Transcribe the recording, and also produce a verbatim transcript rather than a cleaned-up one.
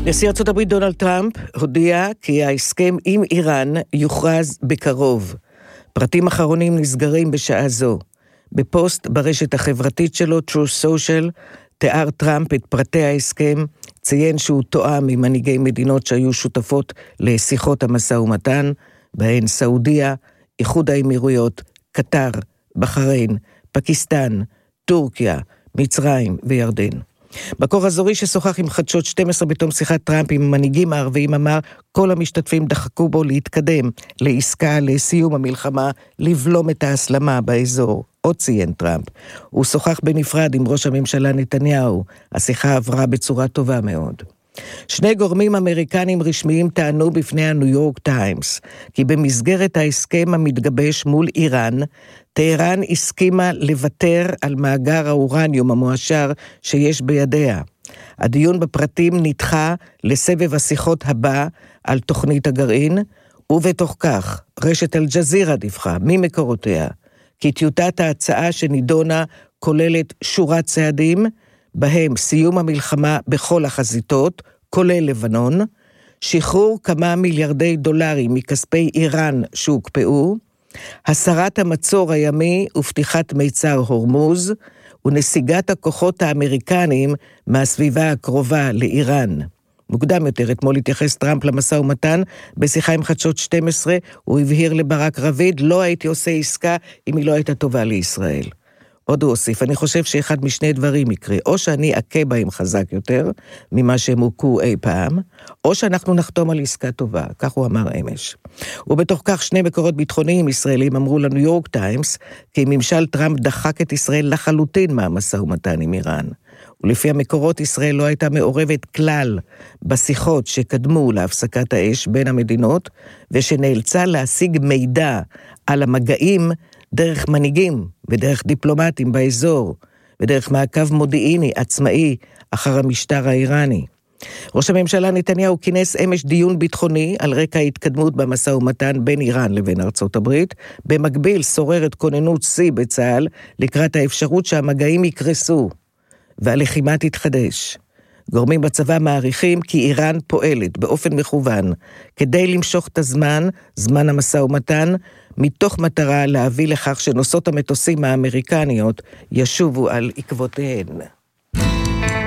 נשיא ארצות הברית דונלד טראמפ הודיע כי ההסכם עם איראן יוכרז בקרוב. פרטים אחרונים נסגרים בשעה זו. בפוסט ברשת החברתית שלו, True Social, תיאר טראמפ את פרטי ההסכם, ציין שהוא תואם עם מנהיגי מדינות שהיו שותפות לשיחות המשא ומתן, בהן סעודיה, איחוד האמירויות, קטר, בחריין, פקיסטן, טורקיה, מצרים וירדן. מקור אזורי ששוחח עם חדשות שתים עשרה בתום שיחת טראמפ עם המנהיגים הערביים אמר, כל המשתתפים דחקו בו להתקדם לעסקה לסיום המלחמה, לבלום את ההסלמה באזור. עוד ציין טראמפ. הוא שוחח בנפרד עם ראש הממשלה נתניהו. השיחה עברה בצורה טובה מאוד. שני גורמים אמריקנים רשמיים טענו בפני הניו יורק טיימס, כי במסגרת ההסכם המתגבש מול איראן, טהרן הסכימה לוותר על מאגר האורניום המועשר שיש בידיה. הדיון בפרטים נדחה לסבב השיחות הבא על תוכנית הגרעין, ובתוך כך רשת אל-ג'זירה דיווחה ממקורותיה, כי טיוטת ההצעה שנידונה כוללת שורת צעדים, בהם סיום המלחמה בכל החזיתות, כולל לבנון, שחרור כמה מיליארדי דולרים מכספי איראן שהוקפאו, הסרת המצור הימי ופתיחת מיצר הורמוז, ונסיגת הכוחות האמריקנים מהסביבה הקרובה לאיראן. מוקדם יותר, אתמול התייחס טראמפ למשא ומתן, בשיחה עם חדשות שתים עשרה, הוא הבהיר לברק רביד, לא הייתי עושה עסקה אם היא לא הייתה טובה לישראל. עוד הוא הוסיף, אני חושב שאחד משני דברים יקרה, או שאני אכה בהם חזק יותר, ממה שהם הוכו אי פעם, או שאנחנו נחתום על עסקה טובה, כך הוא אמר אמש. ובתוך כך שני מקורות ביטחוניים ישראלים אמרו לניו יורק טיימס, כי ממשל טראמפ דחק את ישראל לחלוטין מהמשא ומתן עם איראן. ולפי המקורות ישראל לא הייתה מעורבת כלל בשיחות שקדמו להפסקת האש בין המדינות, ושנאלצה להשיג מידע על המגעים דרך מנהיגים ודרך דיפלומטים באזור, ודרך מעקב מודיעיני עצמאי אחר המשטר האיראני. ראש הממשלה נתניהו כינס אמש דיון ביטחוני על רקע ההתקדמות במשא ומתן בין איראן לבין ארצות הברית, במקביל שוררת כוננות שיא בצה"ל לקראת האפשרות שהמגעים יקרסו והלחימה תתחדש. גורמים בצבא מעריכים כי איראן פועלת באופן מכוון כדי למשוך את הזמן, זמן המשא ומתן, מתוך מטרה להביא לכך שנוסעות המטוסים האמריקניות ישובו על עקבותיהן.